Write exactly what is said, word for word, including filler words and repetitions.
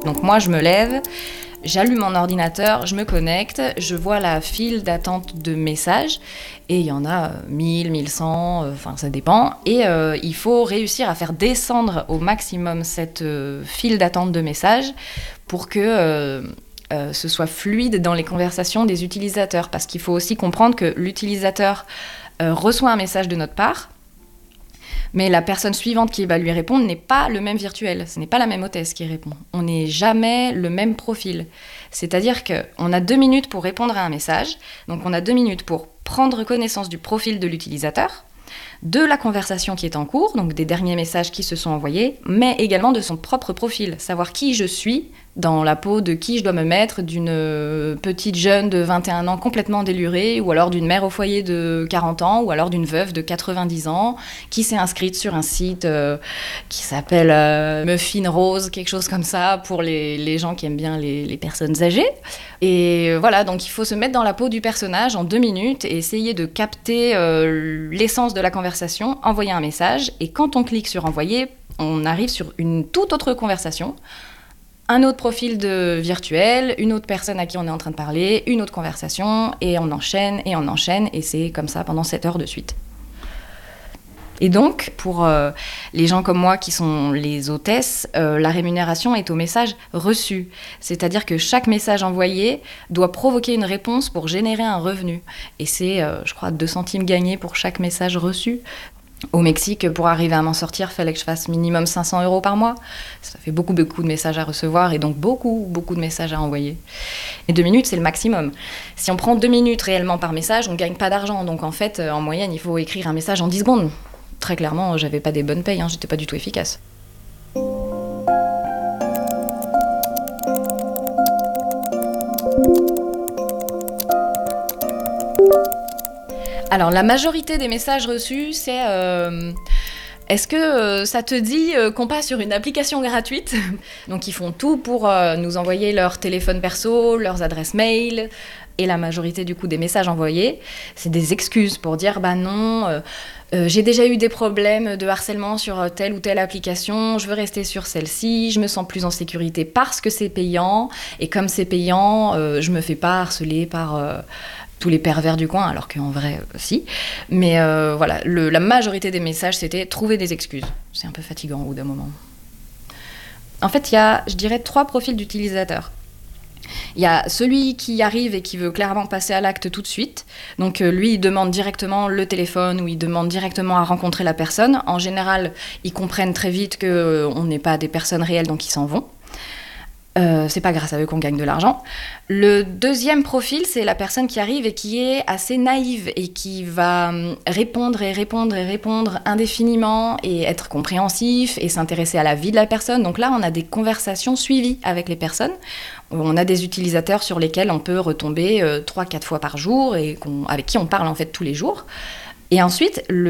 Donc moi, je me lève, j'allume mon ordinateur, je me connecte, je vois la file d'attente de messages, et il y en a mille, mille cent, enfin euh, ça dépend, et euh, il faut réussir à faire descendre au maximum cette euh, file d'attente de messages pour que euh, euh, ce soit fluide dans les conversations des utilisateurs, parce qu'il faut aussi comprendre que l'utilisateur euh, reçoit un message de notre part, mais la personne suivante qui va lui répondre n'est pas le même virtuel, ce n'est pas la même hôtesse qui répond. On n'est jamais le même profil. C'est-à-dire qu'on a deux minutes pour répondre à un message, donc on a deux minutes pour prendre connaissance du profil de l'utilisateur, de la conversation qui est en cours, donc des derniers messages qui se sont envoyés, mais également de son propre profil, savoir qui je suis, dans la peau de qui je dois me mettre, d'une petite jeune de vingt et un ans complètement délurée, ou alors d'une mère au foyer de quarante ans, ou alors d'une veuve de quatre-vingt-dix ans, qui s'est inscrite sur un site euh, qui s'appelle euh, Muffin Rose, quelque chose comme ça, pour les, les gens qui aiment bien les, les personnes âgées. Et voilà, donc il faut se mettre dans la peau du personnage en deux minutes et essayer de capter euh, l'essence de la conversation, envoyer un message, et quand on clique sur envoyer, on arrive sur une toute autre conversation, un autre profil de virtuel, une autre personne à qui on est en train de parler, une autre conversation, et on enchaîne, et on enchaîne, et c'est comme ça pendant sept heures de suite. Et donc, pour euh, les gens comme moi qui sont les hôtesses, euh, la rémunération est au message reçu. C'est-à-dire que chaque message envoyé doit provoquer une réponse pour générer un revenu. Et c'est, euh, je crois, deux centimes gagnés pour chaque message reçu. Au Mexique, pour arriver à m'en sortir, il fallait que je fasse minimum cinq cents euros par mois. Ça fait beaucoup, beaucoup de messages à recevoir et donc beaucoup, beaucoup de messages à envoyer. Et deux minutes, c'est le maximum. Si on prend deux minutes réellement par message, on ne gagne pas d'argent. Donc en fait, en moyenne, il faut écrire un message en dix secondes. Très clairement, j'avais pas des bonnes payes, hein, j'étais pas du tout efficace. Alors, la majorité des messages reçus, c'est euh, « Est-ce que euh, ça te dit euh, qu'on passe sur une application gratuite ?» Donc, ils font tout pour euh, nous envoyer leur téléphone perso, leurs adresses mail. Et la majorité, du coup, des messages envoyés, c'est des excuses pour dire « Bah non, euh, euh, j'ai déjà eu des problèmes de harcèlement sur telle ou telle application, je veux rester sur celle-ci, je me sens plus en sécurité parce que c'est payant. Et comme c'est payant, euh, je me fais pas harceler par... Euh, tous les pervers du coin, alors qu'en vrai, euh, si. Mais euh, voilà, le, la majorité des messages, c'était trouver des excuses. C'est un peu fatigant au bout d'un moment. En fait, il y a, je dirais, trois profils d'utilisateurs. Il y a celui qui arrive et qui veut clairement passer à l'acte tout de suite. Donc euh, lui, il demande directement le téléphone ou il demande directement à rencontrer la personne. En général, ils comprennent très vite qu'on euh, n'est pas des personnes réelles, donc ils s'en vont. Euh, c'est pas grâce à eux qu'on gagne de l'argent. Le deuxième profil, c'est la personne qui arrive et qui est assez naïve et qui va répondre et répondre et répondre indéfiniment et être compréhensif et s'intéresser à la vie de la personne. Donc là, on a des conversations suivies avec les personnes. On a des utilisateurs sur lesquels on peut retomber trois à quatre fois par jour et qu'on, avec qui on parle en fait tous les jours. Et ensuite, le